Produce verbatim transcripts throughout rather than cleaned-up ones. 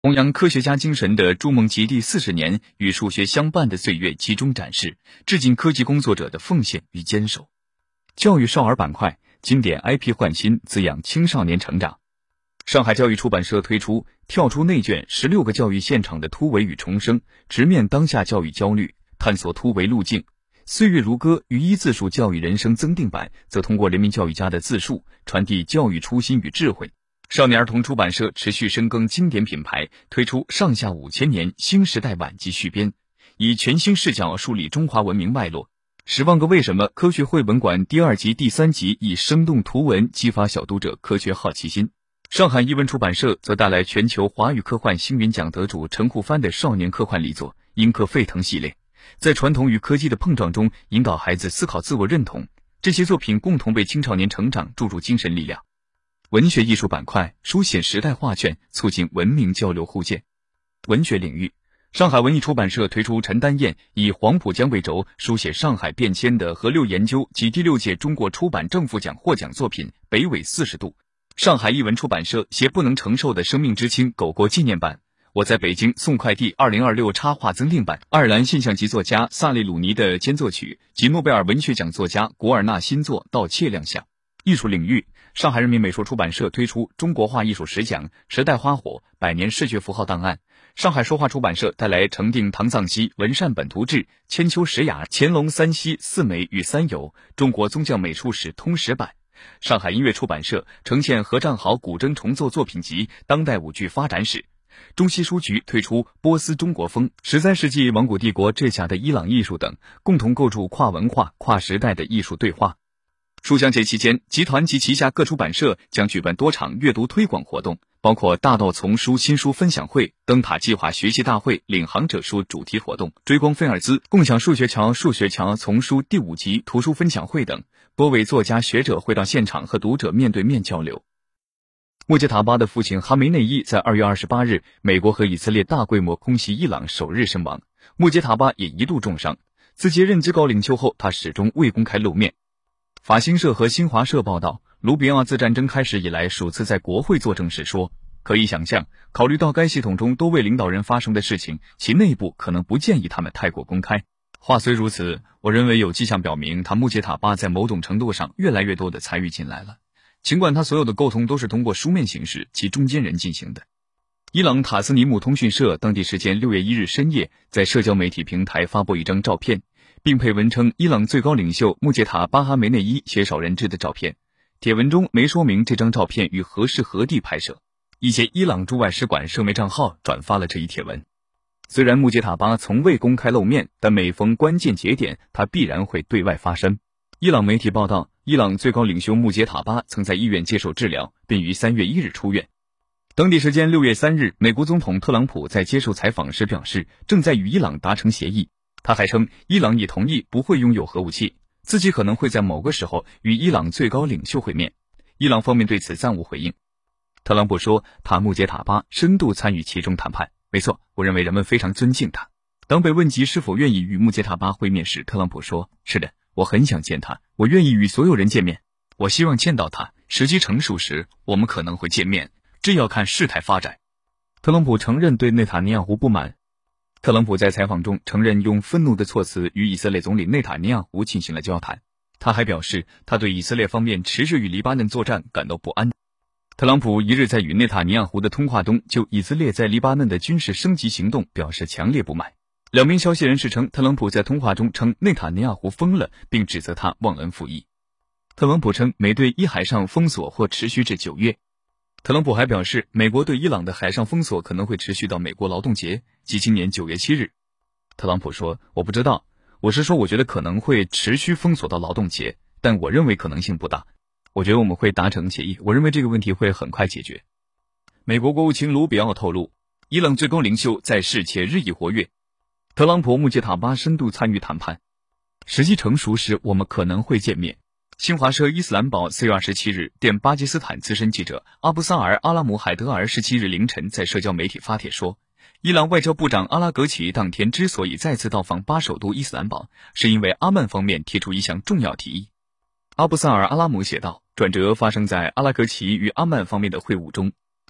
弘扬科学家精神的筑梦极地四十年与数学相伴的岁月集中展示，致敬科技工作者的奉献与坚守。教育少儿板块经典 I P 焕新，滋养青少年成长。上海教育出版社推出跳出内卷十六个教育现场的突围与重生，直面当下教育焦虑，探索突围路径。岁月如歌与一自述教育人生增订版则通过人民教育家的自述，传递教育初心与智慧。少年儿童出版社持续深耕经典品牌，推出上下五千年新时代晚集续编，以全新视角梳理中华文明脉络。十万个为什么科学绘本馆第二集第三集以生动图文激发小读者科学好奇心。上海译文出版社则带来全球华语科幻星云奖得主陈护帆的少年科幻力作《鹰科沸腾》系列，在传统与科技的碰撞中引导孩子思考自我认同。这些作品共同为青少年成长注入精神力量。文学艺术板块书写时代画卷，促进文明交流互鉴。文学领域，上海文艺出版社推出陈丹燕以黄浦江为轴书写上海变迁的河流研究及第六届中国出版正副奖获奖作品《北纬四十度》。上海译文出版社写不能承受的生命之轻狗国纪念版，我在北京送快递二零二六插画增订版，爱尔兰现象级作家萨利鲁尼的间奏曲及诺贝尔文学奖作家古尔纳新作《盗窃》亮相。艺术领域，上海人民美术出版社推出中国画艺术十奖、时代花火、百年视觉符号档案。上海说话出版社带来成定唐藏西文善本图志、千秋石雅、乾隆三熙四美与三友中国宗教美术史通识版。上海音乐出版社呈现何占豪古筝重奏作品集《当代舞剧发展史》。中西书局推出波斯中国风、十三世纪王古帝国治下的伊朗艺术等，共同构筑跨文化、跨时代的艺术对话。书香节期间，集团及旗下各出版社将举办多场阅读推广活动，包括大道丛书新书分享会、灯塔计划学习大会、领航者书主题活动、追光菲尔兹共享数学桥数学桥丛书第五集图书分享会等。多位作家学者会到现场和读者面对面交流。穆杰塔巴的父亲哈梅内伊在二月二十八日美国和以色列大规模空袭伊朗首日身亡，穆杰塔巴也一度重伤。自接任最高领袖后，他始终未公开露面。法新社和新华社报道，卢比奥自战争开始以来首次在国会作证时说，可以想象，考虑到该系统中多位领导人发生的事情，其内部可能不建议他们太过公开。话虽如此，我认为有迹象表明他穆杰塔巴在某种程度上越来越多的参与进来了，尽管他所有的沟通都是通过书面形式其中间人进行的。伊朗塔斯尼姆通讯社当地时间六月一日深夜在社交媒体平台发布一张照片，并配文称伊朗最高领袖穆杰塔巴哈梅内伊鲜少人知的照片。帖文中没说明这张照片于何时何地拍摄。一些伊朗驻外使馆社媒账号转发了这一帖文。虽然穆杰塔巴从未公开露面，但每逢关键节点，他必然会对外发声。伊朗媒体报道，伊朗最高领袖穆杰塔巴曾在医院接受治疗，并于三月一日出院。当地时间六月三日，美国总统特朗普在接受采访时表示，正在与伊朗达成协议。他还称，伊朗已同意不会拥有核武器，自己可能会在某个时候与伊朗最高领袖会面。伊朗方面对此暂无回应。特朗普说，他穆杰塔巴深度参与其中谈判。没错，我认为人们非常尊敬他。当被问及是否愿意与穆杰塔巴会面时，特朗普说，是的，我很想见他，我愿意与所有人见面，我希望见到他，时机成熟时，我们可能会见面，这要看事态发展。特朗普承认对内塔尼亚胡不满。特朗普在采访中承认用愤怒的措辞与以色列总理内塔尼亚胡进行了交谈。他还表示，他对以色列方面持续与黎巴嫩作战感到不安。特朗普一日在与内塔尼亚胡的通话中就以色列在黎巴嫩的军事升级行动表示强烈不满。两名消息人士称，特朗普在通话中称内塔尼亚胡疯了，并指责他忘恩负义。特朗普称美对伊海上封锁或持续至九月。特朗普还表示，美国对伊朗的海上封锁可能会持续到美国劳动节，即今年九月七日。特朗普说，我不知道，我是说我觉得可能会持续封锁到劳动节，但我认为可能性不大。我觉得我们会达成协议，我认为这个问题会很快解决。美国国务卿卢比奥透露，伊朗最高领袖在世且日益活跃。特朗普穆杰塔巴深度参与谈判，时机成熟时我们可能会见面。新华社伊斯兰报四月二十七日电巴基斯坦资深记者阿布萨尔·阿拉姆海德尔十七日凌晨在社交媒体发帖说，伊朗外交部长阿拉格齐当天之所以再次到访巴首都伊斯兰堡，是因为阿曼方面提出一项重要提议。阿布萨尔·阿拉姆写道，转折发生在阿拉格齐与阿曼方面的会晤中。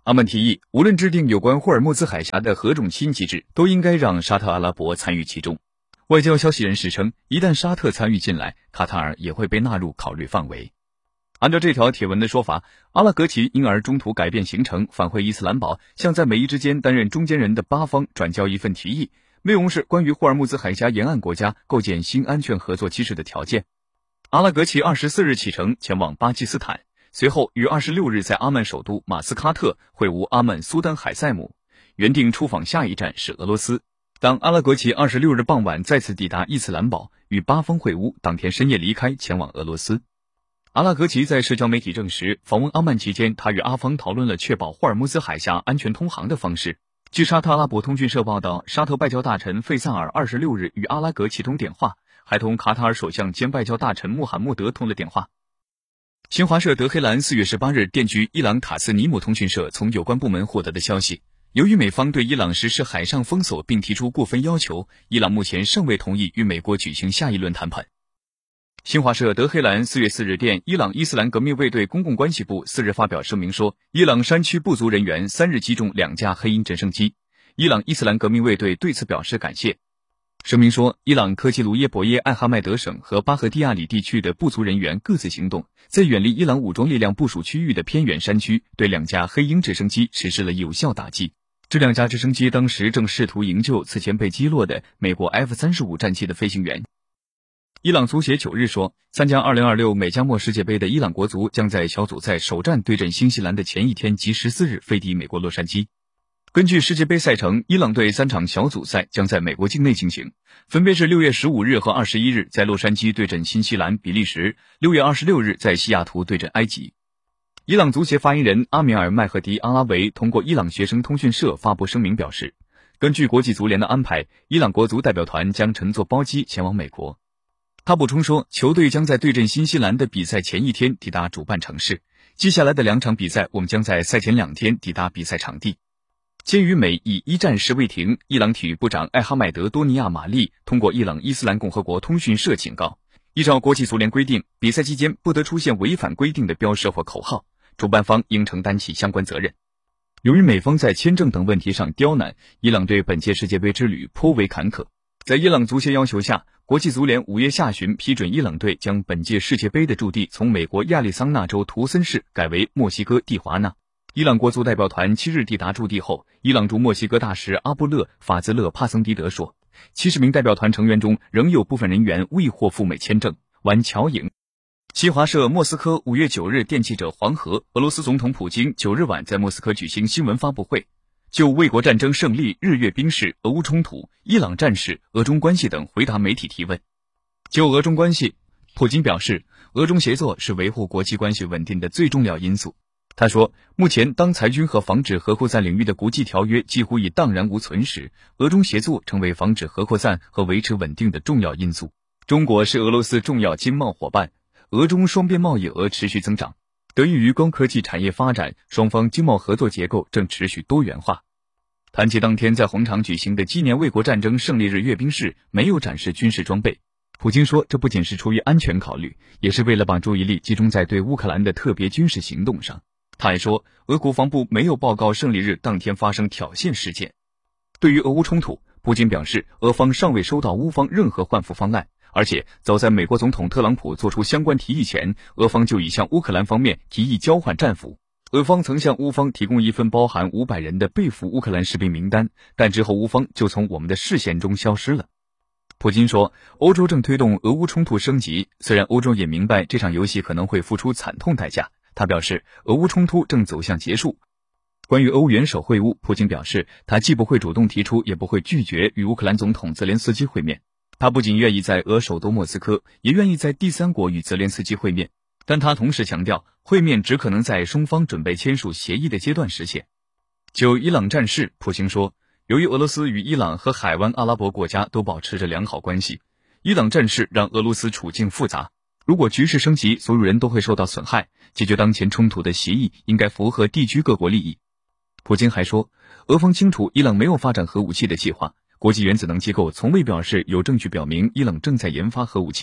阿曼提议，无论制定有关霍尔木兹海峡的何种新机制，都应该让沙特阿拉伯参与其中。外交消息人士称，一旦沙特参与进来，卡塔尔也会被纳入考虑范围。按照这条帖文的说法，阿拉格齐因而中途改变行程，返回伊斯兰堡，向在美伊之间担任中间人的巴方转交一份提议，内容是关于霍尔木兹海峡沿岸国家构建新安全合作机制的条件。阿拉格齐二十四日启程前往巴基斯坦，随后于二十六日在阿曼首都马斯喀特会晤阿曼苏丹海塞姆，原定出访下一站是俄罗斯。当阿拉格齐二十六日傍晚再次抵达伊斯兰堡，与巴方会晤，当天深夜离开前往俄罗斯。阿拉格齐在社交媒体证实，访问阿曼期间，他与阿方讨论了确保霍尔木兹海峡安全通航的方式。据沙特阿拉伯通讯社报道，沙特外交大臣费萨尔二十六日与阿拉格齐通电话，还同卡塔尔首相兼外交大臣穆罕默德通了电话。新华社德黑兰四月十八日电据伊朗塔斯尼姆通讯社从有关部门获得的消息，由于美方对伊朗实施海上封锁并提出过分要求，伊朗目前尚未同意与美国举行下一轮谈判。新华社德黑兰四月四日电伊朗伊斯兰革命卫队公共关系部四日发表声明说，伊朗山区部族人员三日击中两架黑鹰直升机，伊朗伊斯兰革命卫队对此表示感谢。声明说，伊朗科奇卢耶伯耶艾哈迈德省和巴赫蒂亚里地区的部族人员各自行动，在远离伊朗武装力量部署区域的偏远山区对两架黑鹰直升机实施了有效打击。这两架直升机当时正试图营救此前被击落的美国 F 三十五 战机的飞行员。伊朗足协九日说，参加二零二六美加墨世界杯的伊朗国足将在小组赛首战对阵新西兰的前一天即十四日飞抵美国洛杉矶。根据世界杯赛程，伊朗队三场小组赛将在美国境内进行，分别是六月十五日和二十一日在洛杉矶对阵新西兰、比利时，六月二十六日在西雅图对阵埃及。伊朗足协发言人阿米尔麦赫迪阿拉维通过伊朗学生通讯社发布声明表示，根据国际足联的安排，伊朗国足代表团将乘坐包机前往美国。他补充说，球队将在对阵新西兰的比赛前一天抵达主办城市，接下来的两场比赛我们将在赛前两天抵达比赛场地。鉴于美以一战时未停，伊朗体育部长艾哈迈德多尼亚马利通过伊朗伊斯兰共和国通讯社警告，依照国际足联规定，比赛期间不得出现违反规定的标识或口号，主办方应承担起相关责任。由于美方在签证等问题上刁难，伊朗对本届世界杯之旅颇为坎坷。在伊朗足协要求下，国际足联五月下旬批准伊朗队将本届世界杯的驻地从美国亚利桑那州图森市改为墨西哥蒂华纳。伊朗国足代表团七日抵达驻地后，伊朗驻墨西哥大使阿布勒·法兹勒·帕森迪德说，七十名代表团成员中仍有部分人员未获赴美签证，玩侨营。新华社莫斯科五月九日电记者黄河，俄罗斯总统普京九日晚在莫斯科举行新闻发布会，就卫国战争胜利、日越兵事、俄乌冲突、伊朗战事、俄中关系等回答媒体提问。就俄中关系，普京表示，俄中协作是维护国际关系稳定的最重要因素。他说，目前当裁军和防止核扩散领域的国际条约几乎已荡然无存时，俄中协作成为防止核扩散和维持稳定的重要因素。中国是俄罗斯重要经贸伙伴，俄中双边贸易额持续增长，得益于高科技产业发展，双方经贸合作结构正持续多元化。谈及当天在红场举行的纪念卫国战争胜利日阅兵式没有展示军事装备，普京说，这不仅是出于安全考虑，也是为了把注意力集中在对乌克兰的特别军事行动上。他还说，俄国防部没有报告胜利日当天发生挑衅事件。对于俄乌冲突，普京表示，俄方尚未收到乌方任何换俘方案，而且早在美国总统特朗普做出相关提议前，俄方就已向乌克兰方面提议交换战俘。俄方曾向乌方提供一份包含五百人的被俘乌克兰士兵名单，但之后乌方就从我们的视线中消失了。普京说，欧洲正推动俄乌冲突升级，虽然欧洲也明白这场游戏可能会付出惨痛代价。他表示，俄乌冲突正走向结束。关于欧元首会晤，普京表示，他既不会主动提出，也不会拒绝与乌克兰总统泽连斯基会面。他不仅愿意在俄首都莫斯科，也愿意在第三国与泽连斯基会面，但他同时强调，会面只可能在双方准备签署协议的阶段实现。就伊朗战事，普京说，由于俄罗斯与伊朗和海湾阿拉伯国家都保持着良好关系，伊朗战事让俄罗斯处境复杂。如果局势升级，所有人都会受到损害，解决当前冲突的协议应该符合地区各国利益。普京还说，俄方清楚伊朗没有发展核武器的计划，国际原子能机构从未表示有证据表明伊朗正在研发核武器，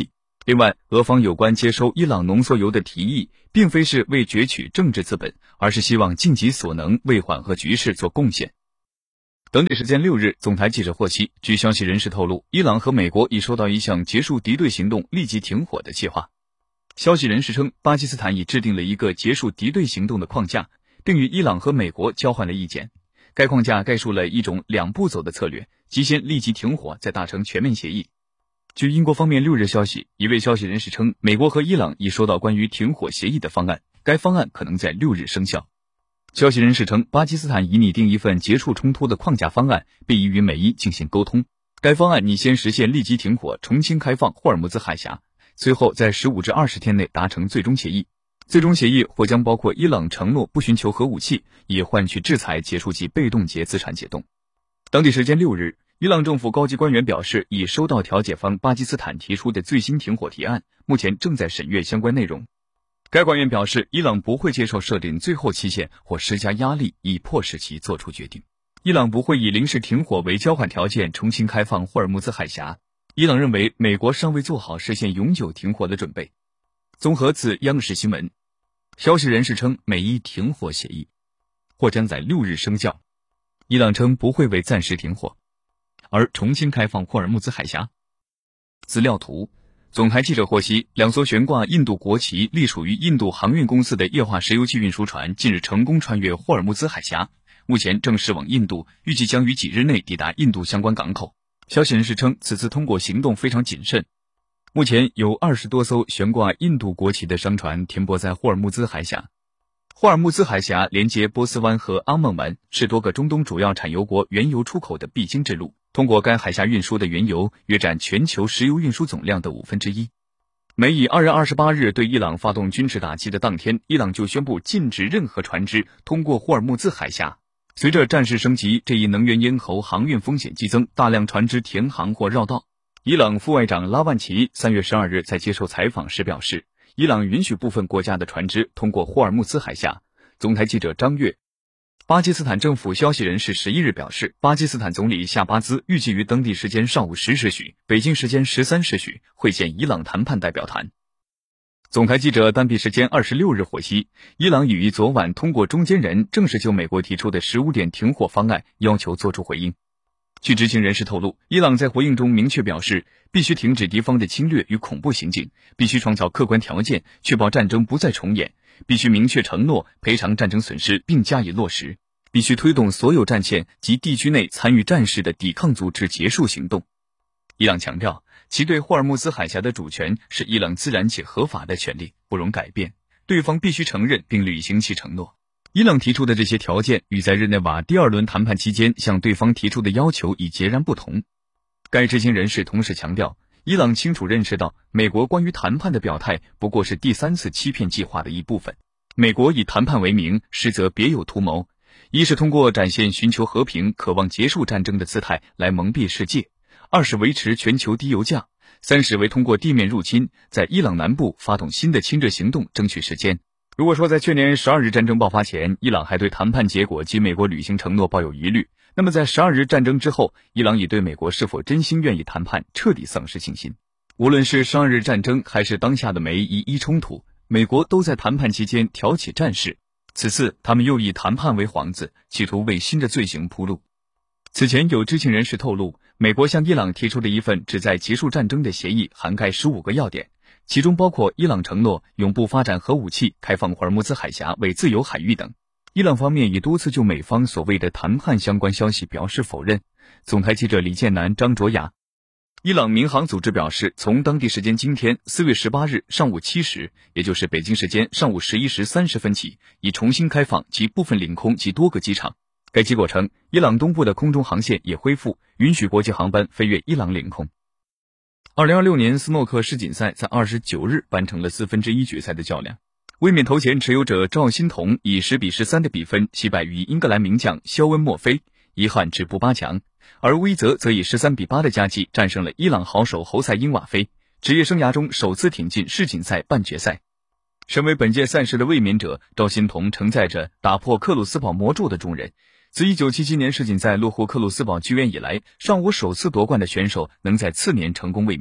另外，俄方有关接收伊朗浓缩铀的提议，并非是为攫取政治资本，而是希望尽己所能为缓和局势做贡献。当地时间六日，总台记者获悉，据消息人士透露，伊朗和美国已收到一项结束敌对行动、立即停火的计划。消息人士称，巴基斯坦已制定了一个结束敌对行动的框架，并与伊朗和美国交换了意见。该框架概述了一种两步走的策略，即先立即停火，再达成全面协议。据英国方面六日消息，一位消息人士称，美国和伊朗已收到关于停火协议的方案，该方案可能在六日生效。消息人士称，巴基斯坦已拟定一份结束冲突的框架方案，并已与美伊进行沟通。该方案拟先实现立即停火，重新开放霍尔木兹海峡，随后在十五至二十天内达成最终协议。最终协议或将包括伊朗承诺不寻求核武器，以换取制裁，结束其被动结资产解冻。当地时间六日，伊朗政府高级官员表示，已收到调解方巴基斯坦提出的最新停火提案，目前正在审阅相关内容。该官员表示，伊朗不会接受设定最后期限或施加压力以迫使其做出决定。伊朗不会以临时停火为交换条件重新开放霍尔木兹海峡。伊朗认为美国尚未做好实现永久停火的准备。综合自央视新闻，消息人士称，美伊停火协议或将在六日生效。伊朗称不会为暂时停火而重新开放霍尔木兹海峡。资料图，总台记者获悉，两艘悬挂印度国旗、隶属于印度航运公司的液化石油气运输船近日成功穿越霍尔木兹海峡，目前正驶往印度，预计将于几日内抵达印度相关港口。消息人士称，此次通过行动非常谨慎。目前有二十多艘悬挂印度国旗的商船停泊在霍尔木兹海峡。霍尔木兹海峡连接波斯湾和阿孟湾，是多个中东主要产油国原油出口的必经之路。通过该海峡运输的原油约占全球石油运输总量的五分之一。美以二月二十八日对伊朗发动军事打击的当天，伊朗就宣布禁止任何船只通过霍尔木兹海峡。随着战事升级，这一能源咽喉航运风险激增，大量船只停航或绕道。伊朗副外长拉万齐三月十二日在接受采访时表示，伊朗允许部分国家的船只通过霍尔木兹海峡。总台记者张悦。巴基斯坦政府消息人士十一日表示，巴基斯坦总理夏巴兹预计于当地时间上午十时许，北京时间十三时许会见伊朗谈判代表团。总台记者当地时间二十六日获悉，伊朗已于昨晚通过中间人正式就美国提出的十五点停火方案要求作出回应。据知情人士透露，伊朗在回应中明确表示，必须停止敌方的侵略与恐怖行径，必须创造客观条件，确保战争不再重演，必须明确承诺赔偿战争损失并加以落实，必须推动所有战线及地区内参与战事的抵抗组织结束行动。伊朗强调，其对霍尔木兹海峡的主权是伊朗自然且合法的权利，不容改变，对方必须承认并履行其承诺。伊朗提出的这些条件与在日内瓦第二轮谈判期间向对方提出的要求已截然不同。该知情人士同时强调，伊朗清楚认识到美国关于谈判的表态不过是第三次欺骗计划的一部分。美国以谈判为名，实则别有图谋，一是通过展现寻求和平、渴望结束战争的姿态来蒙蔽世界，二是维持全球低油价，三是为通过地面入侵，在伊朗南部发动新的侵略行动争取时间。如果说在去年十二日战争爆发前，伊朗还对谈判结果及美国履行承诺抱有疑虑，那么在十二日战争之后，伊朗已对美国是否真心愿意谈判彻底丧失信心。无论是十二日战争还是当下的美伊伊冲突，美国都在谈判期间挑起战事，此次他们又以谈判为幌子，企图为新的罪行铺路。此前有知情人士透露，美国向伊朗提出的一份旨在结束战争的协议涵盖十五个要点，其中包括伊朗承诺永不发展核武器、开放霍尔木兹海峡为自由海域等。伊朗方面已多次就美方所谓的谈判相关消息表示否认。总台记者李建南、张卓雅。伊朗民航组织表示，从当地时间今天四月十八日上午七时，也就是北京时间上午十一时三十分起，已重新开放其部分领空及多个机场。该机构称，伊朗东部的空中航线也恢复，允许国际航班飞越伊朗领空。二零二六年斯诺克世锦赛在二十九日完成了四分之一决赛的较量，卫冕头衔持有者赵欣彤以十比十三的比分击败于英格兰名将肖恩·墨菲，遗憾止步八强，而威泽则以十三比八的佳绩战胜了伊朗好手侯赛因瓦菲，职业生涯中首次挺进世锦赛半决赛。身为本届赛事的卫冕者，赵欣彤承载着打破克鲁斯堡魔咒的重任。自一九七七年世锦赛落户克鲁斯堡剧院以来，尚无首次夺冠的选手能在次年成功卫冕。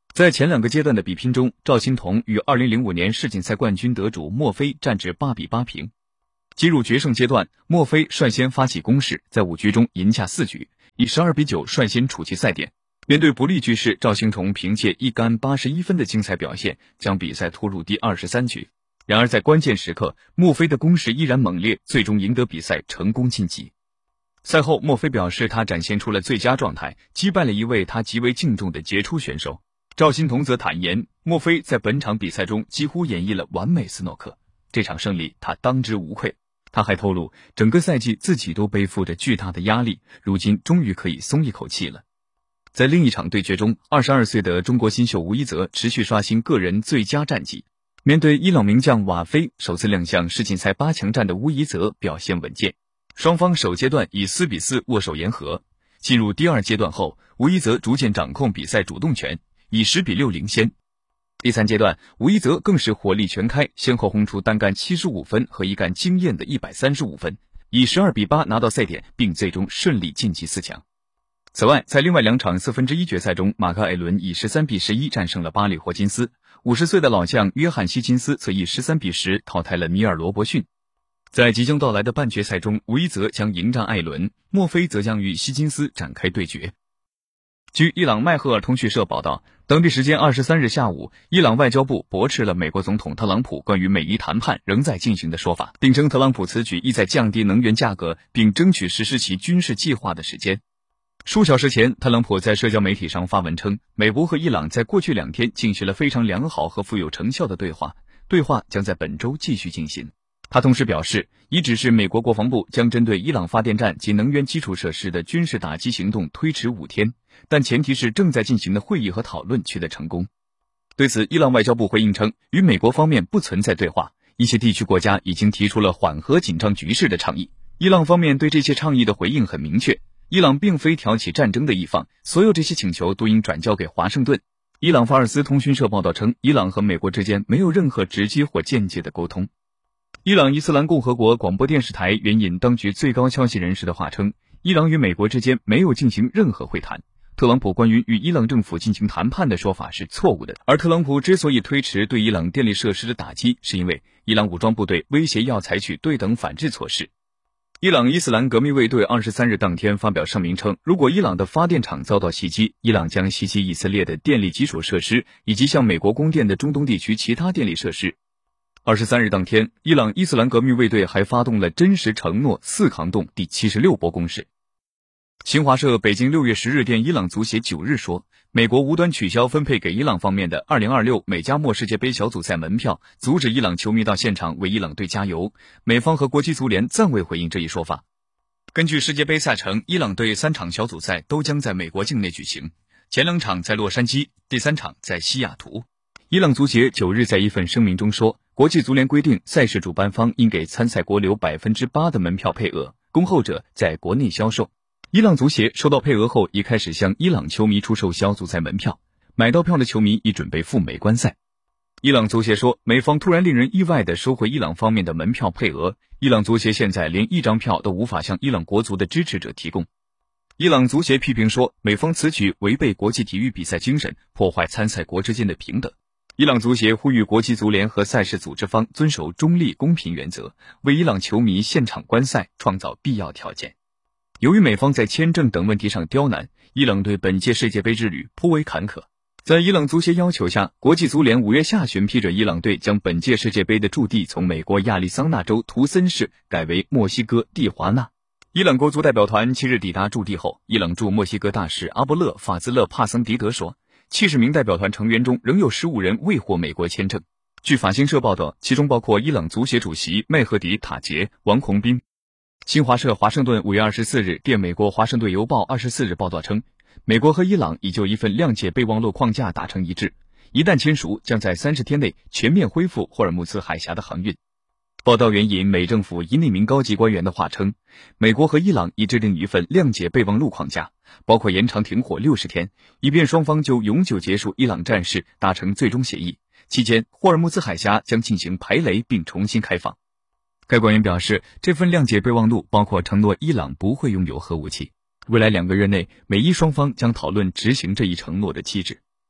在前两个阶段的比拼中，赵心童与二零零五年世锦赛冠军得主莫非战至八比八平。进入决胜阶段，莫非率先发起攻势，在五局中赢下四局，以十二比九率先楚其赛点。面对不利局势，赵心童凭借一杆八十一分的精彩表现，将比赛拖入第二十三局。然而在关键时刻，莫非的攻势依然猛烈，最终赢得比赛，成功晋级。赛后，莫非表示他展现出了最佳状态，击败了一位他极为敬重的杰出选手。赵心童则坦言，莫非在本场比赛中几乎演绎了完美斯诺克，这场胜利他当之无愧。他还透露，整个赛季自己都背负着巨大的压力，如今终于可以松一口气了。在另一场对决中，二十二岁的中国新秀吴一泽持续刷新个人最佳战绩。面对伊朗名将瓦菲，首次亮相世锦赛八强战的吴一泽表现稳健，双方首阶段以四比四握手言和。进入第二阶段后，吴一泽逐渐掌控比赛主动权，以十比六领先。第三阶段，吴一泽更是火力全开，先后轰出单杆七十五分和一杆惊艳的一百三十五分，以十二比八拿到赛点，并最终顺利晋级四强。此外，在另外两场四分之一决赛中，马克·艾伦以十三比十一战胜了巴里·霍金斯，五十岁的老将约翰·希金斯则以十三比十淘汰了米尔·罗伯逊。在即将到来的半决赛中，吴一泽将迎战艾伦，莫非则将与希金斯展开对决。据伊朗麦赫尔通讯社报道，当地时间二十三日下午，伊朗外交部驳斥了美国总统特朗普关于美伊谈判仍在进行的说法，并称特朗普此举意在降低能源价格，并争取实施其军事计划的时间。数小时前，特朗普在社交媒体上发文称，美国和伊朗在过去两天进行了非常良好和富有成效的对话，对话将在本周继续进行。他同时表示，已指示美国国防部将针对伊朗发电站及能源基础设施的军事打击行动推迟五天，但前提是正在进行的会议和讨论取得成功。对此，伊朗外交部回应称，与美国方面不存在对话，一些地区国家已经提出了缓和紧张局势的倡议。伊朗方面对这些倡议的回应很明确，伊朗并非挑起战争的一方，所有这些请求都应转交给华盛顿。伊朗法尔斯通讯社报道称，伊朗和美国之间没有任何直接或间接的沟通。伊朗伊斯兰共和国广播电视台援引当局最高消息人士的话称，伊朗与美国之间没有进行任何会谈。特朗普关于与伊朗政府进行谈判的说法是错误的，而特朗普之所以推迟对伊朗电力设施的打击，是因为伊朗武装部队威胁要采取对等反制措施。伊朗伊斯兰革命卫队二十三日当天发表声明称，如果伊朗的发电厂遭到袭击，伊朗将袭击以色列的电力基础设施以及向美国供电的中东地区其他电力设施。二十三日当天，伊朗伊斯兰革命卫队还发动了真实承诺四抗动第七十六波攻势。新华社北京六月十日电伊朗足协九日说，美国无端取消分配给伊朗方面的二零二六美加墨世界杯小组赛门票，阻止伊朗球迷到现场为伊朗队加油。美方和国际足联暂未回应这一说法。根据世界杯赛程，伊朗队三场小组赛都将在美国境内举行，前两场在洛杉矶，第三场在西雅图。伊朗足协九日在一份声明中说，国际足联规定赛事主办方应给参赛国留 百分之八 的门票配额，供后者在国内销售。伊朗足协收到配额后，已开始向伊朗球迷出售小组赛门票，买到票的球迷已准备赴美观赛。伊朗足协说，美方突然令人意外地收回伊朗方面的门票配额，伊朗足协现在连一张票都无法向伊朗国足的支持者提供。伊朗足协批评说，美方此举违背国际体育比赛精神，破坏参赛国之间的平等。伊朗足协呼吁国际足联和赛事组织方遵守中立公平原则，为伊朗球迷现场观赛创造必要条件。由于美方在签证等问题上刁难，伊朗对本届世界杯之旅颇为坎坷。在伊朗足协要求下，国际足联五月下旬批准伊朗队将本届世界杯的驻地从美国亚利桑那州图森市改为墨西哥蒂华纳。伊朗国足代表团七日抵达驻地后，伊朗驻墨西哥大使阿布勒法兹勒帕森迪德说，七十名代表团成员中仍有十五人未获美国签证。据法新社报道，其中包括伊朗足协主席麦赫迪塔杰、王洪斌。新华社华盛顿五月二十四日电美国华盛顿邮报二十四日报道称，美国和伊朗已就一份谅解备忘录框架达成一致，一旦签署，将在三十天内全面恢复霍尔木兹海峡的航运。报道援引美政府一内名高级官员的话称，美国和伊朗已制定一份谅解备忘录框架，包括延长停火六十天，以便双方就永久结束伊朗战事达成最终协议。期间，霍尔木兹海峡将进行排雷并重新开放。该官员表示，这份谅解备忘录包括承诺伊朗不会拥有核武器，未来两个月内，美伊双方将讨论执行这一承诺的机制。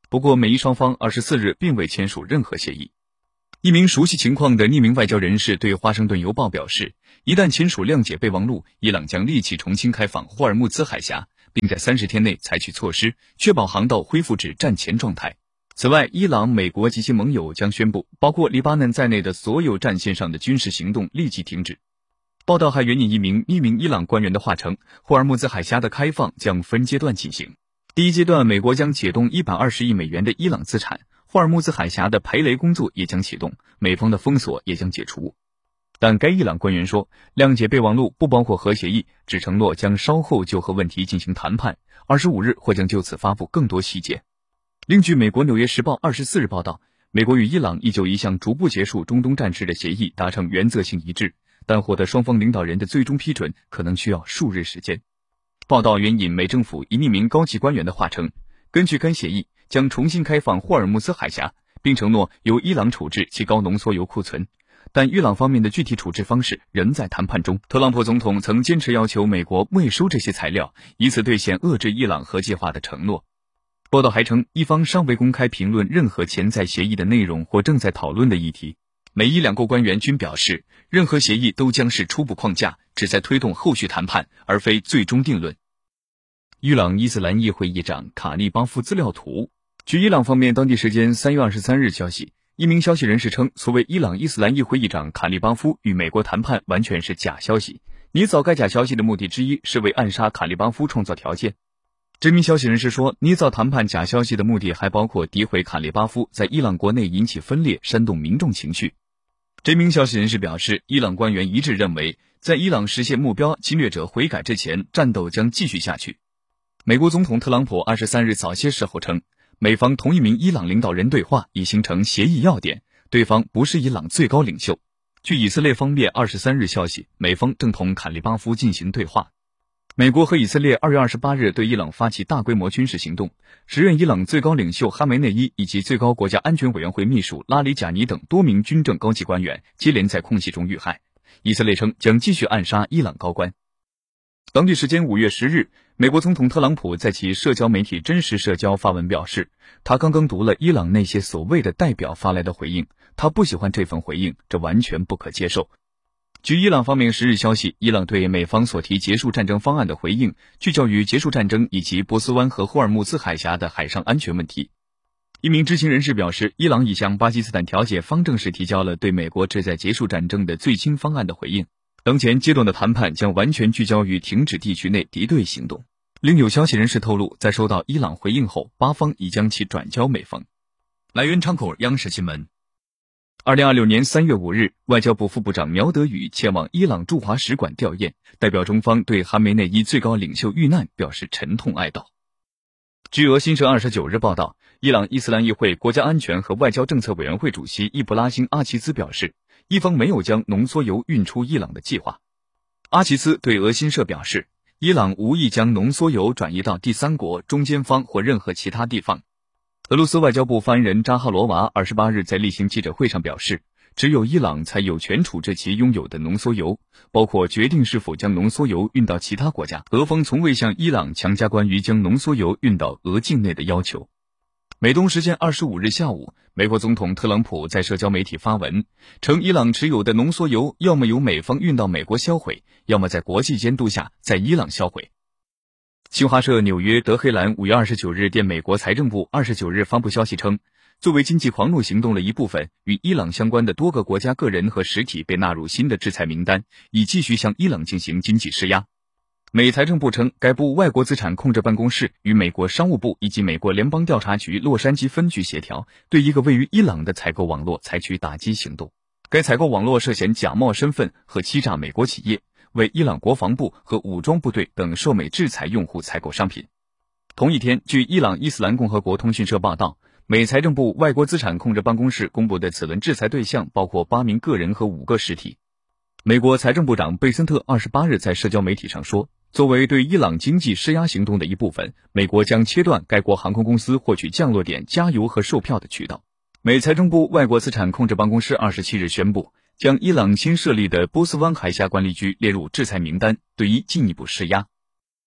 不过，美伊双方二十四日并未签署任何协议。一名熟悉情况的匿名外交人士对《华盛顿邮报》表示，一旦签署谅解备忘录，伊朗将立即重新开放霍尔木兹海峡，并在三十天内采取措施，确保航道恢复至战前状态。此外，伊朗、美国及其盟友将宣布，包括黎巴嫩在内的所有战线上的军事行动立即停止。报道还援引一名匿名伊朗官员的话称，霍尔木兹海峡的开放将分阶段进行。第一阶段，美国将解冻一百二十亿美元的伊朗资产，霍尔木兹海峡的排雷工作也将启动，美方的封锁也将解除。但该伊朗官员说，谅解备忘录不包括核协议，只承诺将稍后就核问题进行谈判，二十五日或将就此发布更多细节。另据美国《纽约时报》二十四日报道，美国与伊朗已就一项逐步结束中东战事的协议达成原则性一致，但获得双方领导人的最终批准可能需要数日时间。报道援引美政府一匿名高级官员的话称，根据该协议，将重新开放霍尔木兹海峡，并承诺由伊朗处置其高浓缩铀库存，但伊朗方面的具体处置方式仍在谈判中。特朗普总统曾坚持要求美国未收这些材料，以此兑现遏制伊朗核计划的承诺。报道还称，伊方尚未公开评论任何潜在协议的内容或正在讨论的议题。美伊两国官员均表示，任何协议都将是初步框架，旨在推动后续谈判，而非最终定论。伊朗伊斯兰议会议长卡利巴夫资料图。据伊朗方面当地时间三月二十三日消息，一名消息人士称，所谓伊朗伊斯兰议会议长卡利巴夫与美国谈判完全是假消息，拟造该假消息的目的之一是为暗杀卡利巴夫创造条件。这名消息人士说，捏造谈判假消息的目的还包括诋毁卡利巴夫在伊朗国内引起分裂，煽动民众情绪。这名消息人士表示，伊朗官员一致认为，在伊朗实现目标侵略者悔改之前，战斗将继续下去。美国总统特朗普二十三日早些时候称，美方同一名伊朗领导人对话已形成协议要点，对方不是伊朗最高领袖。据以色列方面二十三日消息，美方正同卡利巴夫进行对话。美国和以色列二月二十八日对伊朗发起大规模军事行动，时任伊朗最高领袖哈梅内伊以及最高国家安全委员会秘书拉里贾尼等多名军政高级官员接连在空袭中遇害。以色列称将继续暗杀伊朗高官。当地时间五月十日，美国总统特朗普在其社交媒体真实社交发文表示，他刚刚读了伊朗那些所谓的代表发来的回应，他不喜欢这份回应，这完全不可接受。据伊朗方面十日消息，伊朗对美方所提结束战争方案的回应聚焦于结束战争以及波斯湾和霍尔木兹海峡的海上安全问题。一名知情人士表示，伊朗已向巴基斯坦调解方正式提交了对美国旨在结束战争的最新方案的回应。当前阶段的谈判将完全聚焦于停止地区内敌对行动。另有消息人士透露，在收到伊朗回应后，巴方已将其转交美方。来源昌口央视新闻。二零二六年三月五日，外交部副部长苗德宇前往伊朗驻华使馆吊唁，代表中方对哈梅内伊最高领袖遇难表示沉痛哀悼。据俄新社二十九日报道，伊朗伊斯兰议会国家安全和外交政策委员会主席伊布拉辛·阿齐兹表示，伊方没有将浓缩铀运出伊朗的计划。阿齐兹对俄新社表示，伊朗无意将浓缩铀转移到第三国、中间方或任何其他地方。俄罗斯外交部发言人扎哈罗娃二十八日在例行记者会上表示，只有伊朗才有权处置其拥有的浓缩铀，包括决定是否将浓缩铀运到其他国家。俄方从未向伊朗强加关于将浓缩铀运到俄境内的要求。美东时间二十五日下午，美国总统特朗普在社交媒体发文，称伊朗持有的浓缩铀要么由美方运到美国销毁，要么在国际监督下在伊朗销毁。新华社纽约德黑兰五月二十九日电美国财政部二十九日发布消息称，作为经济狂怒行动的一部分，与伊朗相关的多个国家个人和实体被纳入新的制裁名单，以继续向伊朗进行经济施压。美财政部称，该部外国资产控制办公室与美国商务部以及美国联邦调查局洛杉矶分局协调，对一个位于伊朗的采购网络采取打击行动。该采购网络涉嫌假冒身份和欺诈美国企业，为伊朗国防部和武装部队等受美制裁用户采购商品。同一天，据伊朗伊斯兰共和国通讯社报道，美财政部外国资产控制办公室公布的此轮制裁对象包括八名个人和五个实体。美国财政部长贝森特二十八日在社交媒体上说，作为对伊朗经济施压行动的一部分，美国将切断该国航空公司获取降落点加油和售票的渠道。美财政部外国资产控制办公室二十七日宣布，将伊朗新设立的波斯湾海峡管理局列入制裁名单，对伊进一步施压。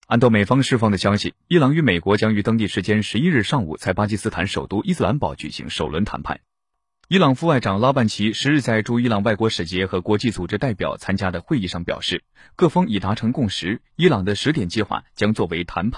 按照美方释放的消息，伊朗与美国将于当地时间十一日上午在巴基斯坦首都伊斯兰堡举行首轮谈判。伊朗副外长拉万齐十日在驻伊朗外国使节和国际组织代表参加的会议上表示，各方已达成共识，伊朗的十点计划将作为谈判